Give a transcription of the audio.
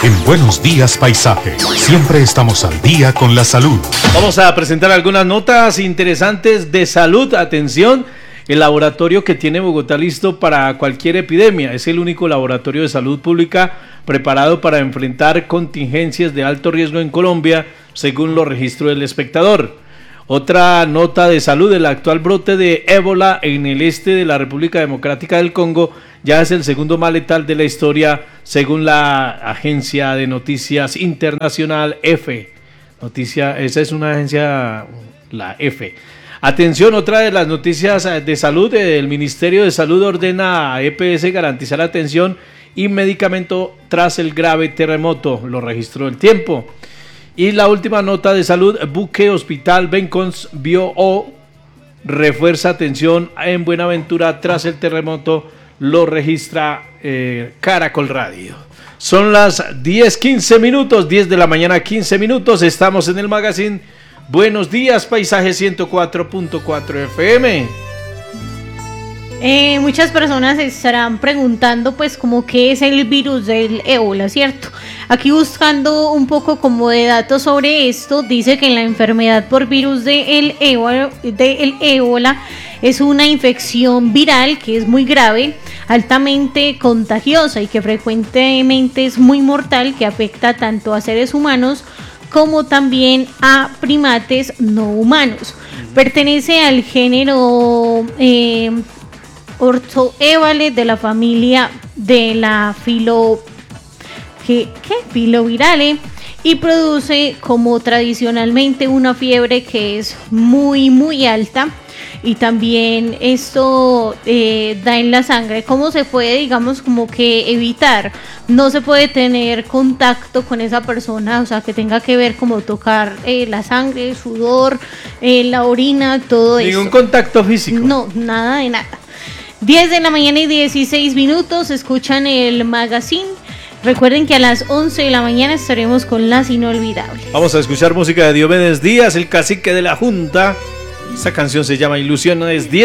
En Buenos Días Paisaje, siempre estamos al día con la salud. Vamos a presentar algunas notas interesantes de salud. Atención, el laboratorio que tiene Bogotá listo para cualquier epidemia. Es el único laboratorio de salud pública preparado para enfrentar contingencias de alto riesgo en Colombia, según lo registró El Espectador. Otra nota de salud: el actual brote de ébola en el este de la República Democrática del Congo ya es el segundo más letal de la historia, según la agencia de noticias internacional EFE. Esa es una agencia, la EFE. Atención, otra de las noticias de salud: el Ministerio de Salud ordena a EPS garantizar atención y medicamento tras el grave terremoto, lo registró El Tiempo. Y la última nota de salud: Buque Hospital Bencons refuerza atención en Buenaventura tras el terremoto, lo registra Caracol Radio. Son las 10:15 minutos, 10 de la mañana, 15 minutos. Estamos en el magazine Buenos Días Paisaje 104.4 FM. Muchas personas se estarán preguntando pues como qué es el virus del ébola, ¿cierto? Aquí buscando un poco como de datos sobre esto, dice que la enfermedad por virus del ébola es una infección viral que es muy grave, altamente contagiosa y que frecuentemente es muy mortal, que afecta tanto a seres humanos como también a primates no humanos. Pertenece al género Orthoébale de la familia de la Filovirale y produce como tradicionalmente una fiebre que es muy muy alta, y también esto da en la sangre. ¿Cómo se puede, digamos, como que evitar? No se puede tener contacto con esa persona, o sea, que tenga que ver como tocar la sangre, el sudor, la orina, todo eso. ¿Ningún contacto físico? No, nada de nada. 10 de la mañana y 16 minutos, escuchan el magazine. Recuerden que a las 11 de la mañana estaremos con Las Inolvidables. Vamos a escuchar música de Diomedes Díaz, el cacique de la Junta. Esta canción se llama Ilusiones 10.